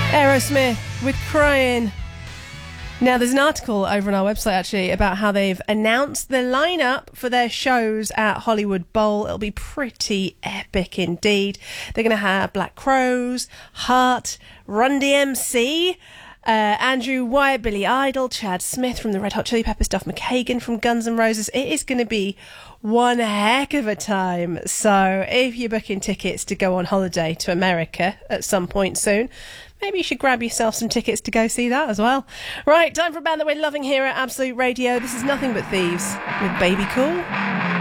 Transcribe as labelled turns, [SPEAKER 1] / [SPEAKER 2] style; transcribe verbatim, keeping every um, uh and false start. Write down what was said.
[SPEAKER 1] Aerosmith with Crying. Now, there's an article over on our website, actually, about how they've announced the lineup for their shows at Hollywood Bowl. It'll be pretty epic indeed. They're going to have Black Crowes, Heart, Run D M C, uh, Andrew Wyatt, Billy Idol, Chad Smith from the Red Hot Chili Peppers, Duff McKagan from Guns N' Roses. It is going to be one heck of a time. So if you're booking tickets to go on holiday to America at some point soon, maybe you should grab yourself some tickets to go see that as well. Right, time for a band that we're loving here at Absolute Radio. This is Nothing But Thieves with Baby Cool.